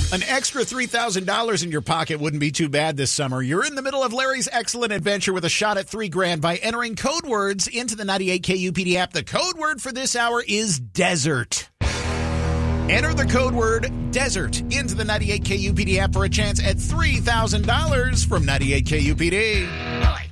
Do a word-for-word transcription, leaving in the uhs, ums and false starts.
An extra three thousand dollars in your pocket wouldn't be too bad this summer. You're in the middle of Larry's excellent adventure with a shot at three grand by entering code words into the ninety-eight K U P D app. The code word for this hour is desert. Enter the code word desert into the ninety-eight K U P D app for a chance at three thousand dollars from ninety-eight K U P D.